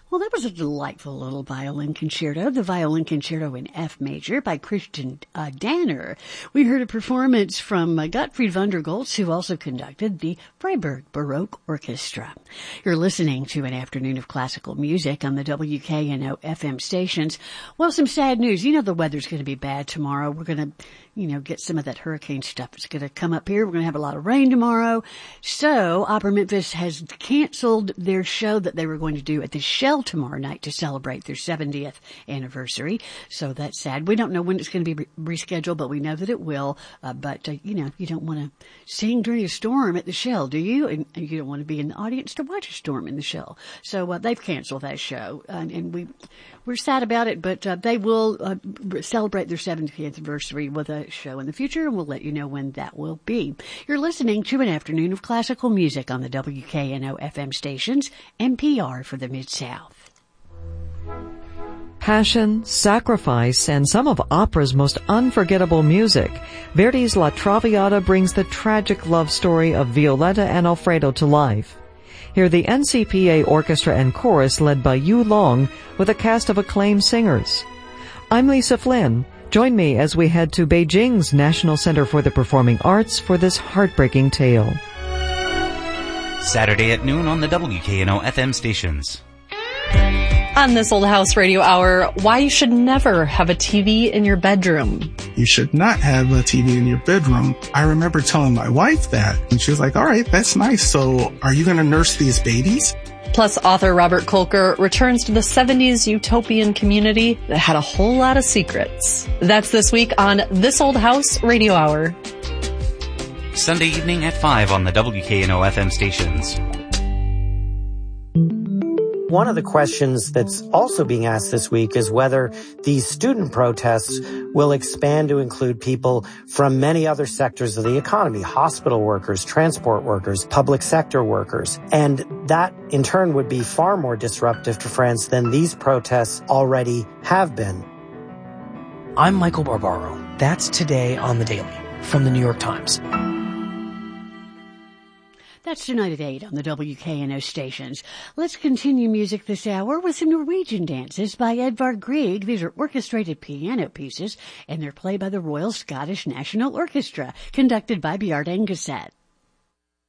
Well, that was a delightful little violin concerto, the Violin Concerto in F major by Christian Danner. We heard a performance from Gottfried van der Goltz, who also conducted the Freiburg Baroque Orchestra. You're listening to an afternoon of classical music on the WKNO FM stations. Well, some sad news. You know the weather's going to be bad tomorrow. We're going to, get some of that hurricane stuff. It's going to come up here. We're going to have a lot of rain tomorrow. So Opera Memphis has canceled their show that they were going to do at the Shell tomorrow night to celebrate their 70th anniversary. So that's sad. We don't know when it's going to be rescheduled, but we know that it will. But you don't want to sing during a storm at the Shell, do you? And you don't want to be in the audience to watch a storm in the Shell. So they've canceled that show, and we're sad about it, but they will celebrate their 70th anniversary with a show in the future, and we'll let you know when that will be. You're listening to an afternoon of classical music on the WKNO FM stations, NPR for the Mid-South. Passion, sacrifice, and some of opera's most unforgettable music. Verdi's La Traviata brings the tragic love story of Violetta and Alfredo to life. Hear the NCPA Orchestra and Chorus led by Yu Long with a cast of acclaimed singers. I'm Lisa Flynn. Join me as we head to Beijing's National Center for the Performing Arts for this heartbreaking tale. Saturday at noon on the WKNO FM stations. On this Old House Radio Hour, why you should never have a TV in your bedroom. You should not have a TV in your bedroom. I remember telling my wife that, and she was like, all right, that's nice. So are you going to nurse these babies? Plus, author Robert Kolker returns to the 70s utopian community that had a whole lot of secrets. That's this week on This Old House Radio Hour. Sunday evening at 5 on the WKNO FM stations. One of the questions that's also being asked this week is whether these student protests will expand to include people from many other sectors of the economy, hospital workers, transport workers, public sector workers. And that, in turn, would be far more disruptive to France than these protests already have been. I'm Michael Barbaro. That's Today on the Daily from the New York Times. That's tonight at 8 on the WKNO stations. Let's continue music this hour with some Norwegian dances by Edvard Grieg. These are orchestrated piano pieces, and they're played by the Royal Scottish National Orchestra, conducted by Bjarte Engeseth.